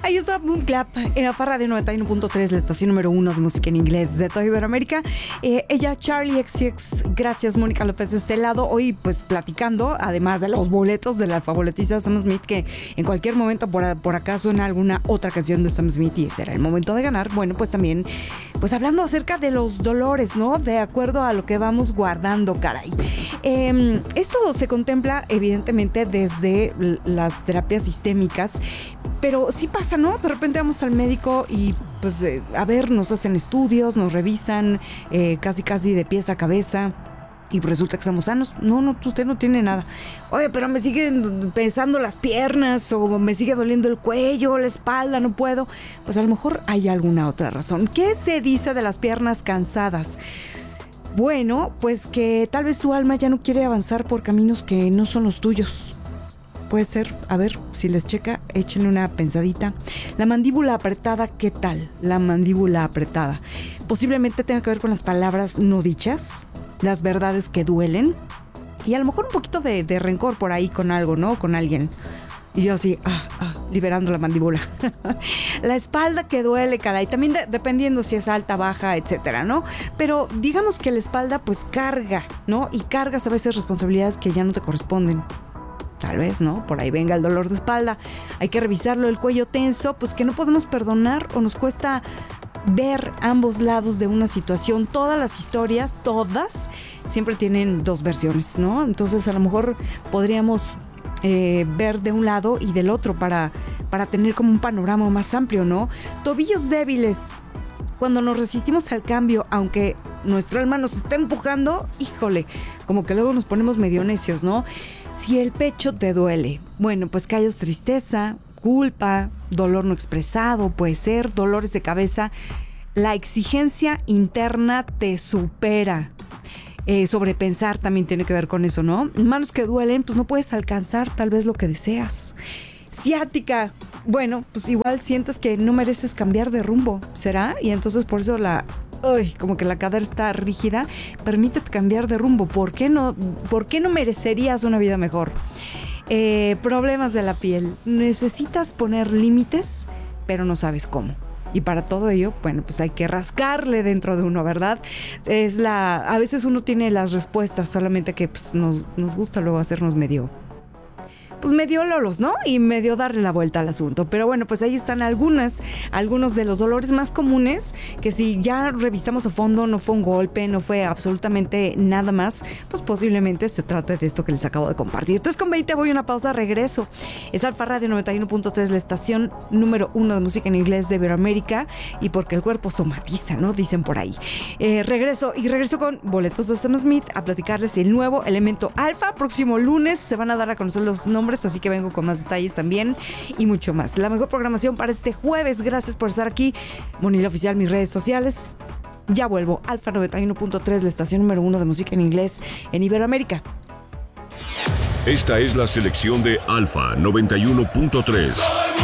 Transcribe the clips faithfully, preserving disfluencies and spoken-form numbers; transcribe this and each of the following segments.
Ahí está Boom Clap en la Farra de noventa y uno punto tres, la estación número uno de música en inglés de toda Iberoamérica. Eh, ella, Charlie X C X, gracias Mónica López de este lado. Hoy pues platicando, además de los boletos de la alfaboletista Sam Smith, que en cualquier momento por, por acá suena alguna otra canción de Sam Smith y será el momento de ganar. Bueno, pues también pues hablando acerca de los dolores, ¿no? De acuerdo a lo que vamos guardando, caray. Eh, esto se contempla evidentemente desde las terapias sistémicas, pero sí pasa, ¿no? De repente vamos al médico y pues eh, a ver, nos hacen estudios, nos revisan eh, casi casi de pies a cabeza y resulta que estamos sanos. No, no, usted no tiene nada. Oye, pero me siguen pesando las piernas o me sigue doliendo el cuello, la espalda, no puedo. Pues a lo mejor hay alguna otra razón. ¿Qué se dice de las piernas cansadas? Bueno, pues que tal vez tu alma ya no quiere avanzar por caminos que no son los tuyos. Puede ser, a ver, si les checa, échenle una pensadita. La mandíbula apretada, ¿qué tal? La mandíbula apretada. Posiblemente tenga que ver con las palabras no dichas, las verdades que duelen y a lo mejor un poquito de, de rencor por ahí con algo, ¿no? Con alguien. Y yo así, ah, ah, liberando la mandíbula. La espalda que duele, caray. También de, dependiendo si es alta, baja, etcétera, ¿no? Pero digamos que la espalda pues carga, ¿no? Y cargas a veces responsabilidades que ya no te corresponden. Tal vez, ¿no? Por ahí venga el dolor de espalda. Hay que revisarlo, el cuello tenso, pues que no podemos perdonar o nos cuesta ver ambos lados de una situación. Todas las historias, todas, siempre tienen dos versiones, ¿no? Entonces a lo mejor podríamos eh, ver de un lado y del otro para, para tener como un panorama más amplio, ¿no? Tobillos débiles. Cuando nos resistimos al cambio, aunque nuestra alma nos está empujando, híjole, como que luego nos ponemos medio necios, ¿no? Si el pecho te duele, bueno, pues que hayas tristeza, culpa, dolor no expresado, puede ser, dolores de cabeza. La exigencia interna te supera. Eh, sobrepensar también tiene que ver con eso, ¿no? Manos que duelen, pues no puedes alcanzar tal vez lo que deseas. Ciática, bueno, pues igual sientes que no mereces cambiar de rumbo, ¿será? Y entonces por eso la... Uy, como que la cadera está rígida. Permítete cambiar de rumbo. ¿Por qué no, por qué no merecerías una vida mejor? Eh, problemas de la piel. Necesitas poner límites, pero no sabes cómo. Y para todo ello, bueno, pues hay que rascarle dentro de uno, ¿verdad? Es la, a veces uno tiene las respuestas, solamente que pues, nos, nos gusta luego hacernos medio... pues medio lolos, ¿no? Y medio darle la vuelta al asunto. Pero bueno, pues ahí están algunas, algunos de los dolores más comunes que si ya revisamos a fondo, no fue un golpe, no fue absolutamente nada más, pues posiblemente se trate de esto que les acabo de compartir. tres con veinte, voy a una pausa, regreso. Es Alfa Radio noventa y uno punto tres, la estación número uno de música en inglés de Iberoamérica, y porque el cuerpo somatiza, ¿no? Dicen por ahí. Eh, regreso y regreso con boletos de Sam Smith a platicarles el nuevo elemento Alfa. Próximo lunes se van a dar a conocer los nombres, así que vengo con más detalles también y mucho más. La mejor programación para este jueves. Gracias por estar aquí. Monila Oficial, mis redes sociales. Ya vuelvo. Alfa noventa y uno punto tres, la estación número uno de música en inglés en Iberoamérica. Esta es la selección de Alfa noventa y uno punto tres.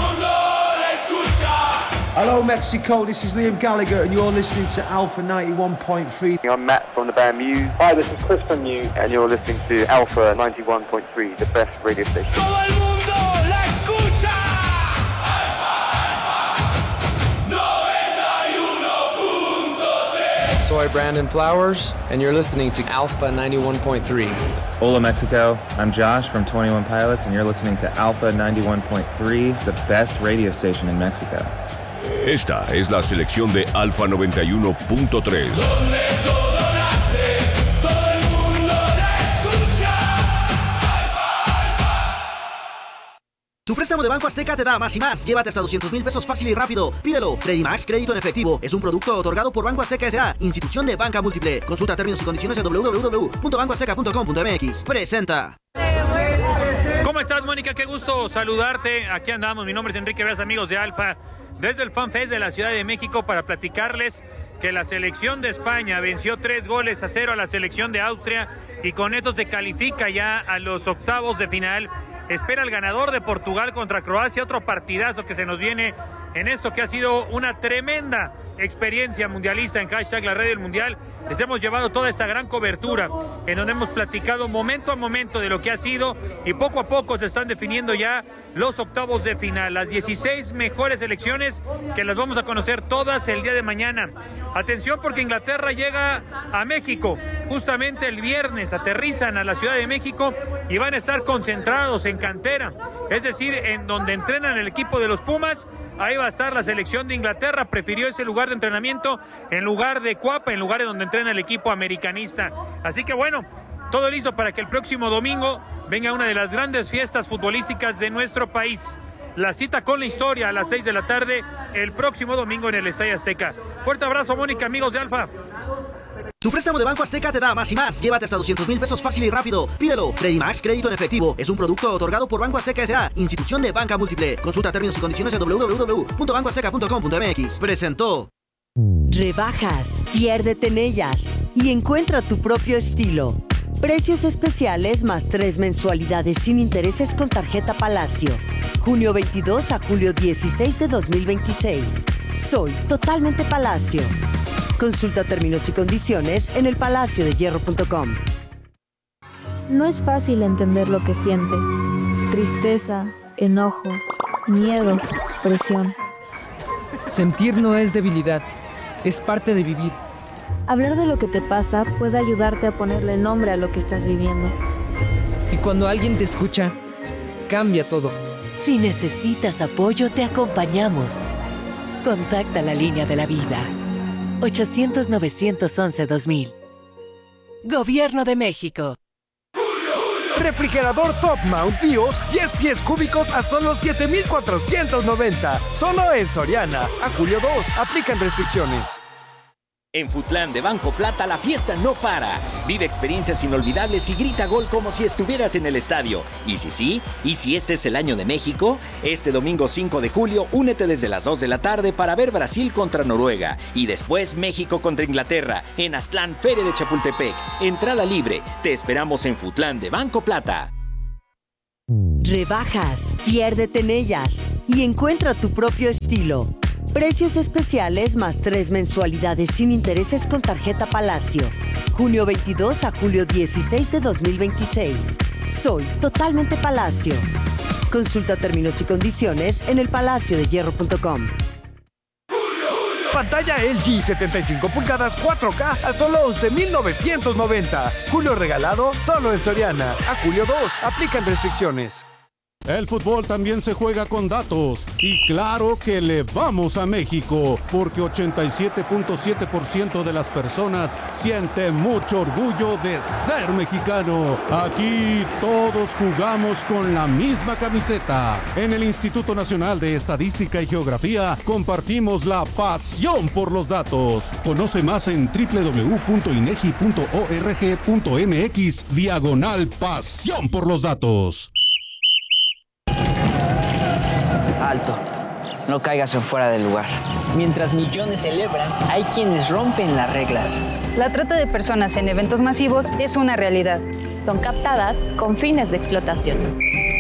Hello Mexico, this is Liam Gallagher and you're listening to Alpha ninety-one point three. I'm Matt from the band Muse. Hi, this is Chris from Muse and you're listening to Alpha ninety-one point three, the best radio station. Todo el mundo la escucha. Alpha, Alpha, noventa y uno punto tres. Soy Brandon Flowers and you're listening to Alpha ninety-one point three. Hola Mexico, I'm Josh from twenty-one Pilots and you're listening to Alpha ninety-one point three, the best radio station in Mexico. Esta es la selección de Alfa noventa y uno punto tres. Donde todo nace, todo el mundo la escucha. Alfa, Alfa. Tu préstamo de Banco Azteca te da más y más. Llévate hasta doscientos mil pesos fácil y rápido. Pídelo. Credimax, crédito en efectivo. Es un producto otorgado por Banco Azteca S A, institución de banca múltiple. Consulta términos y condiciones en doble u doble u doble u punto banco azteca punto com punto m x. Presenta. ¿Cómo estás, Mónica? Qué gusto saludarte. Aquí andamos. Mi nombre es Enrique Veras, amigos de Alfa, desde el FanFest de la Ciudad de México para platicarles que la selección de España venció tres goles a cero a la selección de Austria y con esto se califica ya a los octavos de final. Espera el ganador de Portugal contra Croacia, otro partidazo que se nos viene en esto que ha sido una tremenda experiencia mundialista en hashtag La Red del Mundial, les hemos llevado toda esta gran cobertura en donde hemos platicado momento a momento de lo que ha sido y poco a poco se están definiendo ya los octavos de final, las dieciséis mejores selecciones que las vamos a conocer todas el día de mañana. Atención porque Inglaterra llega a México justamente el viernes, aterrizan a la Ciudad de México y van a estar concentrados en cantera, es decir, en donde entrenan el equipo de los Pumas. Ahí va a estar la selección de Inglaterra, prefirió ese lugar de entrenamiento en lugar de Cuapa, en lugares donde entrena el equipo americanista. Así que bueno, todo listo para que el próximo domingo venga una de las grandes fiestas futbolísticas de nuestro país. La cita con la historia a las seis de la tarde el próximo domingo en el Estadio Azteca. Fuerte abrazo, Mónica, amigos de Alfa. Tu préstamo de Banco Azteca te da más y más. Llévate hasta doscientos mil pesos fácil y rápido. Pídelo. Credimax, crédito en efectivo. Es un producto otorgado por Banco Azteca S A, institución de banca múltiple. Consulta términos y condiciones en doble u doble u doble u punto banco azteca punto com punto m x. Presentó. Rebajas, piérdete en ellas y encuentra tu propio estilo. Precios especiales más tres mensualidades sin intereses con tarjeta Palacio. junio veintidós a julio dieciséis de dos mil veintiséis. Soy totalmente Palacio. Consulta términos y condiciones en el palacio de hierro punto com. No es fácil entender lo que sientes. Tristeza, enojo, miedo, presión. Sentir no es debilidad, es parte de vivir. Hablar de lo que te pasa puede ayudarte a ponerle nombre a lo que estás viviendo. Y cuando alguien te escucha, cambia todo. Si necesitas apoyo, te acompañamos. Contacta la línea de la vida. ochocientos, novecientos once, dos mil. Gobierno de México. Refrigerador Top Mount Bios, diez pies cúbicos a solo siete mil cuatrocientos noventa. Solo en Soriana. A julio dos. Aplican restricciones. En Futlán de Banco Plata la fiesta no para. Vive experiencias inolvidables y grita gol como si estuvieras en el estadio. Y si sí, y si este es el año de México, este domingo cinco de julio únete desde las dos de la tarde para ver Brasil contra Noruega y después México contra Inglaterra en Aztlán, Feria de Chapultepec. Entrada libre. Te esperamos en Futlán de Banco Plata. Rebajas, piérdete en ellas y encuentra tu propio estilo. Precios especiales más tres mensualidades sin intereses con tarjeta Palacio. junio veintidós a julio dieciséis de dos mil veintiséis. Soy totalmente Palacio. Consulta términos y condiciones en el palacio de hierro punto com. Pantalla L G setenta y cinco pulgadas cuatro K a solo once mil novecientos noventa. Julio regalado solo en Soriana. A julio dos. Aplican restricciones. El fútbol también se juega con datos y claro que le vamos a México porque ochenta y siete punto siete por ciento de las personas sienten mucho orgullo de ser mexicano. Aquí todos jugamos con la misma camiseta. En el Instituto Nacional de Estadística y Geografía compartimos la pasión por los datos. Conoce más en doble u doble u doble u punto inegi punto org punto m x diagonal pasión por los datos. Alto, no caigas en fuera del lugar. Mientras millones celebran, hay quienes rompen las reglas. La trata de personas en eventos masivos es una realidad. Son captadas con fines de explotación.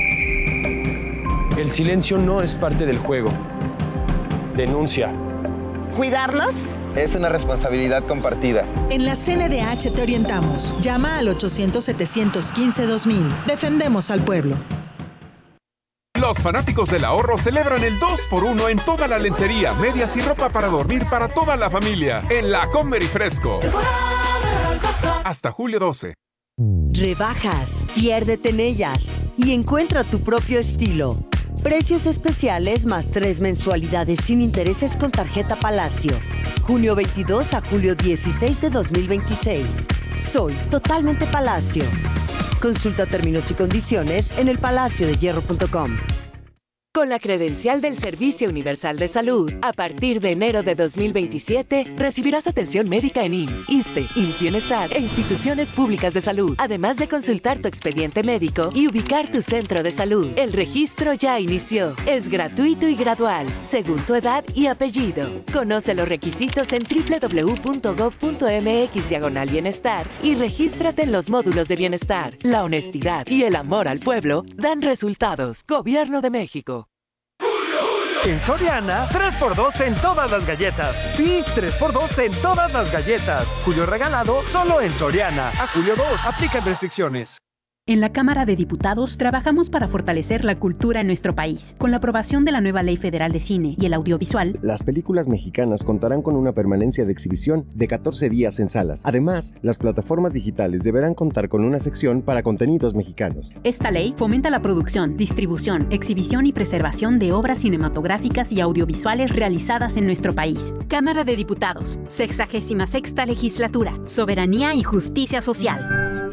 El silencio no es parte del juego. Denuncia. ¿Cuidarlos? Es una responsabilidad compartida. En la C N D H te orientamos. Llama al ochocientos, setecientos quince, dos mil. Defendemos al pueblo. Los fanáticos del ahorro celebran el dos por uno en toda la lencería, medias y ropa para dormir para toda la familia. En la Comer y Fresco. Hasta julio doce. Rebajas, piérdete en ellas y encuentra tu propio estilo. Precios especiales más tres mensualidades sin intereses con tarjeta Palacio. junio veintidós a julio dieciséis de dos mil veintiséis. Soy totalmente Palacio. Consulta términos y condiciones en el palacio de hierro punto com. Con la credencial del Servicio Universal de Salud, a partir de enero de dos mil veintisiete, recibirás atención médica en I M S S, ISSSTE, I M S S Bienestar e instituciones públicas de salud, además de consultar tu expediente médico y ubicar tu centro de salud. El registro ya inició. Es gratuito y gradual, según tu edad y apellido. Conoce los requisitos en doble u doble u doble u punto gob punto m x diagonal bienestar y regístrate en los módulos de bienestar. La honestidad y el amor al pueblo dan resultados. Gobierno de México. En Soriana, tres por dos en todas las galletas. Sí, tres por dos en todas las galletas. Julio regalado solo en Soriana. A julio dos, aplican restricciones. En la Cámara de Diputados trabajamos para fortalecer la cultura en nuestro país. Con la aprobación de la nueva Ley Federal de Cine y el Audiovisual, las películas mexicanas contarán con una permanencia de exhibición de catorce días en salas. Además, las plataformas digitales deberán contar con una sección para contenidos mexicanos. Esta ley fomenta la producción, distribución, exhibición y preservación de obras cinematográficas y audiovisuales realizadas en nuestro país. Cámara de Diputados, sexagésima sexta Legislatura, Soberanía y Justicia Social.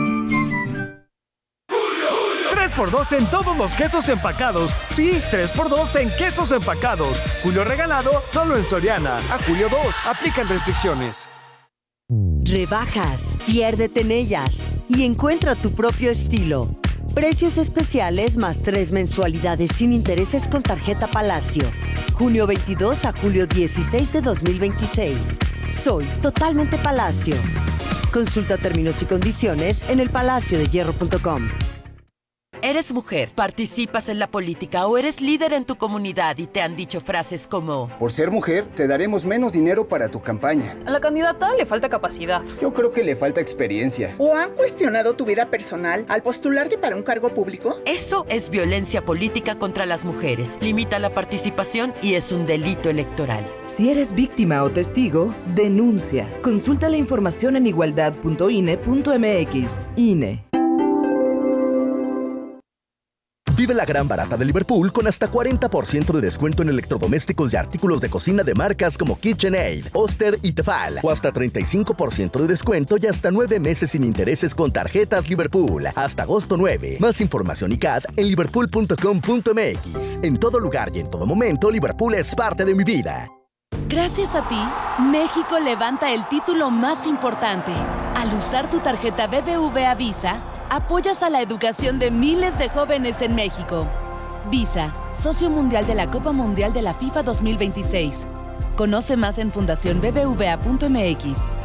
tres por dos en todos los quesos empacados. Sí, tres por dos en quesos empacados. Julio regalado solo en Soriana. A julio dos, aplican restricciones. Rebajas, piérdete en ellas y encuentra tu propio estilo. Precios especiales más tres mensualidades sin intereses con tarjeta Palacio. junio veintidós a julio dieciséis de dos mil veintiséis. Soy totalmente Palacio. Consulta términos y condiciones en el palacio de hierro punto com. ¿Eres mujer, participas en la política o eres líder en tu comunidad y te han dicho frases como: por ser mujer, te daremos menos dinero para tu campaña? A la candidata le falta capacidad. Yo creo que le falta experiencia. ¿O han cuestionado tu vida personal al postularte para un cargo público? Eso es violencia política contra las mujeres. Limita la participación y es un delito electoral. Si eres víctima o testigo, denuncia. Consulta la información en igualdad punto i n e punto m x. I N E. Vive la gran barata de Liverpool con hasta cuarenta por ciento de descuento en electrodomésticos y artículos de cocina de marcas como KitchenAid, Oster y Tefal. O hasta treinta y cinco por ciento de descuento y hasta nueve meses sin intereses con tarjetas Liverpool. Hasta agosto nueve. Más información y C A D en liverpool punto com punto m x. En todo lugar y en todo momento, Liverpool es parte de mi vida. Gracias a ti, México levanta el título más importante. Al usar tu tarjeta B B V A Visa, apoyas a la educación de miles de jóvenes en México. Visa, socio mundial de la Copa Mundial de la FIFA dos mil veintiséis. Conoce más en fundación b b v a punto m x.